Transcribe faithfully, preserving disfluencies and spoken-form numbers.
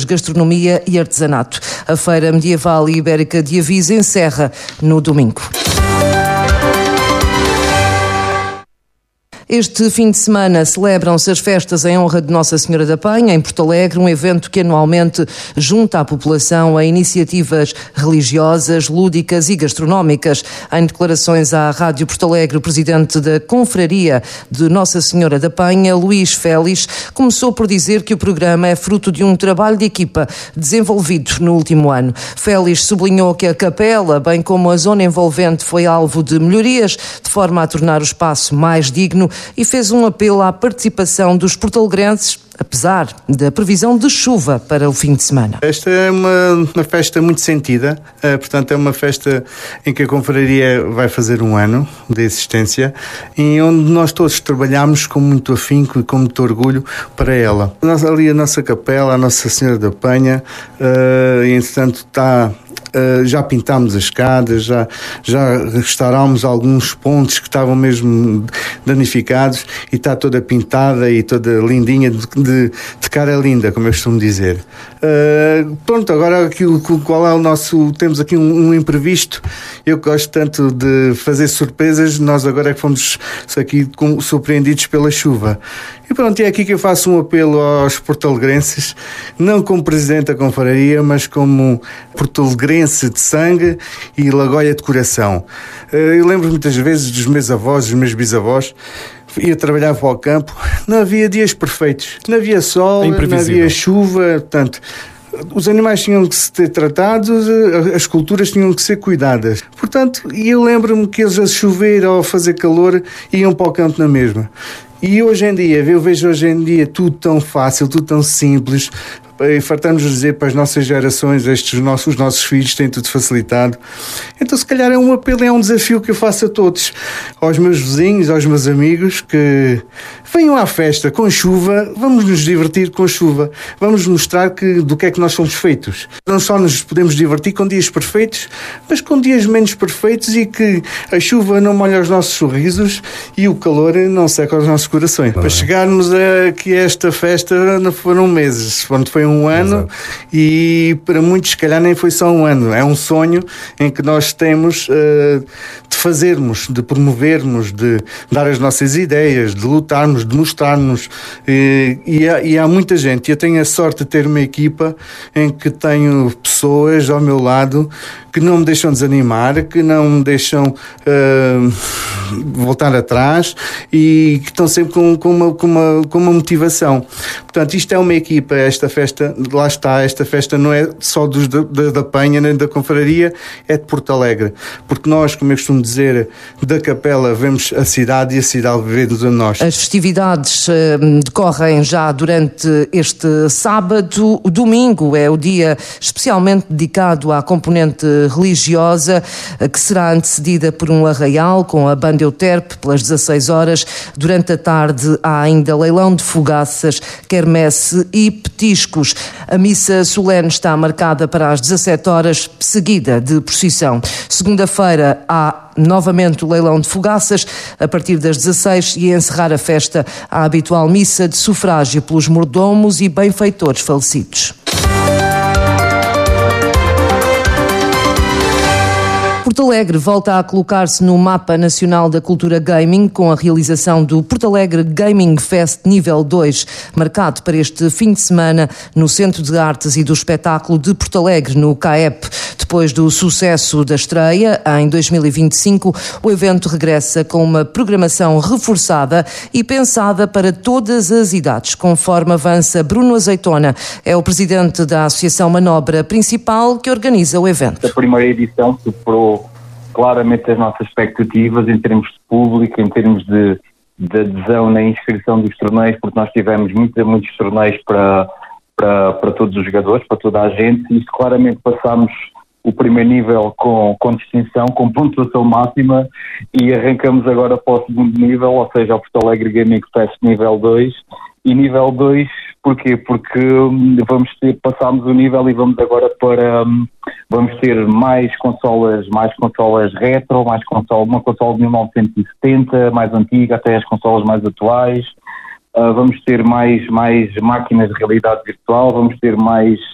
gastronomia e artesanato. A Feira Medieval e Ibérica de Avis encerra no domingo. Este fim de semana celebram-se as festas em honra de Nossa Senhora da Penha, em Porto Alegre, um evento que anualmente junta a população a iniciativas religiosas, lúdicas e gastronómicas. Em declarações à Rádio Porto Alegre, o presidente da Confraria de Nossa Senhora da Penha, Luís Félix, começou por dizer que o programa é fruto de um trabalho de equipa desenvolvido no último ano. Félix sublinhou que a capela, bem como a zona envolvente, foi alvo de melhorias, de forma a tornar o espaço mais digno, e fez um apelo à participação dos portalegrenses, apesar da previsão de chuva para o fim de semana. Esta é uma, uma festa muito sentida, uh, portanto é uma festa em que a Confraria vai fazer um ano de existência e onde nós todos trabalhamos com muito afinco e com muito orgulho para ela. Nós, ali a nossa capela, a Nossa Senhora da Penha, uh, e entretanto está... Uh, já pintámos as escadas, já, já restaurámos alguns pontos que estavam mesmo danificados e está toda pintada e toda lindinha, de, de, de cara linda, como eu costumo dizer. Uh, pronto, agora aqui, qual é o nosso... Temos aqui um, um imprevisto. Eu gosto tanto de fazer surpresas, nós agora é que fomos aqui surpreendidos pela chuva. E pronto, é aqui que eu faço um apelo aos portalegrenses, não como presidente da Confraria, mas como portalegrense de sangue e lagoia de coração. Eu lembro muitas vezes dos meus avós, dos meus bisavós, ia trabalhar para o campo, não havia dias perfeitos, não havia sol, é não havia chuva, portanto... Os animais tinham que ser tratados, as culturas tinham que ser cuidadas. Portanto, eu lembro-me que eles a chover ou a fazer calor iam para o campo na mesma. E hoje em dia, eu vejo hoje em dia tudo tão fácil, tudo tão simples. E fartamos de dizer para as nossas gerações, estes nossos, os nossos filhos têm tudo facilitado. Então se calhar é um apelo, é um desafio que eu faço a todos, aos meus vizinhos, aos meus amigos, que venham à festa com chuva, vamos nos divertir com chuva, vamos mostrar que, do que é que nós somos feitos. Não só nos podemos divertir com dias perfeitos, mas com dias menos perfeitos e que a chuva não molha os nossos sorrisos e o calor não seca os nossos corações. Ah, para chegarmos a que esta festa não foram meses, quando foi um ano. Exato. E para muitos se calhar nem foi só um ano, é um sonho em que nós temos uh, de fazermos, de promovermos, de dar as nossas ideias, de lutarmos, de mostrarmos, e, e, há, e há muita gente. Eu tenho a sorte de ter uma equipa em que tenho pessoas ao meu lado que não me deixam desanimar, que não me deixam uh, voltar atrás e que estão sempre com, com, uma, com, uma, com uma motivação. Portanto, isto é uma equipa, esta festa, lá está, esta festa não é só dos, da, da Penha nem da Confraria, é de Porto Alegre, porque nós, como eu costumo dizer, da capela vemos a cidade e a cidade vê-nos a nós. As festividades uh, decorrem já durante este sábado. O domingo é o dia especialmente dedicado à componente religiosa, que será antecedida por um arraial com a banda Euterpe pelas dezasseis horas. Durante a tarde há ainda leilão de fogaças, quermesse e petiscos. A missa solene está marcada para as dezassete horas, seguida de procissão. Segunda-feira há novamente o leilão de fogaças a partir das dezasseis e a encerrar a festa a habitual missa de sufrágio pelos mordomos e benfeitores falecidos. Porto Alegre volta a colocar-se no mapa nacional da cultura gaming com a realização do Porto Alegre Gaming Fest nível dois, marcado para este fim de semana no Centro de Artes e do Espetáculo de Porto Alegre, no C A E P. Depois do sucesso da estreia, em dois mil e vinte e cinco, o evento regressa com uma programação reforçada e pensada para todas as idades, conforme avança Bruno Azeitona. É o presidente da Associação Manobra Principal que organiza o evento. A primeira edição superou claramente as nossas expectativas em termos de público, em termos de, de adesão na inscrição dos torneios, porque nós tivemos muitos, muitos torneios para, para, para todos os jogadores, para toda a gente, e isso claramente passámos o primeiro nível com, com distinção, com pontuação máxima, e arrancamos agora para o segundo nível, ou seja, o Porto Alegre Gaming Fest nível dois. E nível dois, porquê? Porque vamos ter, passámos o nível e vamos agora para, vamos ter mais consolas, mais consolas retro, mais consola, uma consola de mil novecentos e setenta, mais antiga, até as consolas mais atuais. Uh, vamos ter mais, mais máquinas de realidade virtual, vamos ter mais